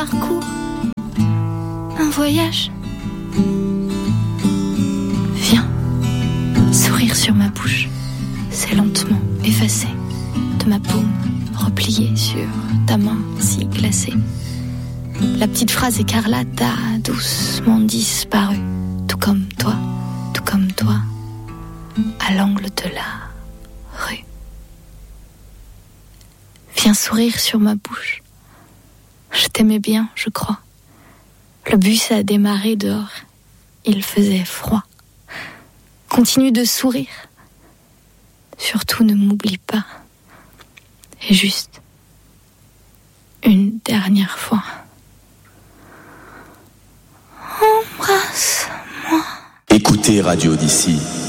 parcours, un voyage. Viens, sourire sur ma bouche, c'est lentement effacé de ma paume repliée sur ta main si glacée. La petite phrase écarlate a doucement disparu, tout comme toi, à l'angle de la rue. Viens sourire sur ma bouche. Je t'aimais bien, je crois. Le bus a démarré dehors. Il faisait froid. Continue de sourire. Surtout ne m'oublie pas. Et juste une dernière fois. Embrasse-moi. Écoutez Radio Odyssey.